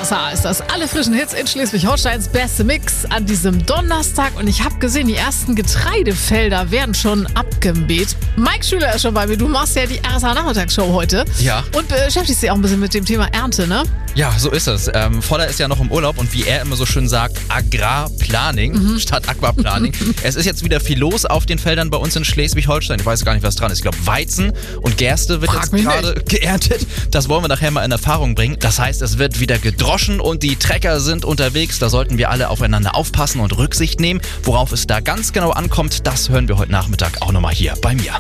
RSA ist das. Alle frischen Hits in Schleswig-Holsteins beste Mix an diesem Donnerstag. Und ich habe gesehen, die ersten Getreidefelder werden schon abgemäht. Mike Schüler ist schon bei mir. Du machst ja die RSA-Nachmittagsshow heute. Ja. Und beschäftigst dich auch ein bisschen mit dem Thema Ernte, ne? Ja, so ist es. Voller ist ja noch im Urlaub und wie er immer so schön sagt, Agrarplanning statt Aquaplaning. Es ist jetzt wieder viel los auf den Feldern bei uns in Schleswig-Holstein. Ich weiß gar nicht, was dran ist. Ich glaube, Weizen und Gerste wird jetzt gerade geerntet. Das wollen wir nachher mal in Erfahrung bringen. Das heißt, es wird wieder gedroschen und die Trecker sind unterwegs. Da sollten wir alle aufeinander aufpassen und Rücksicht nehmen. Worauf es da ganz genau ankommt, das hören wir heute Nachmittag auch nochmal hier bei mir.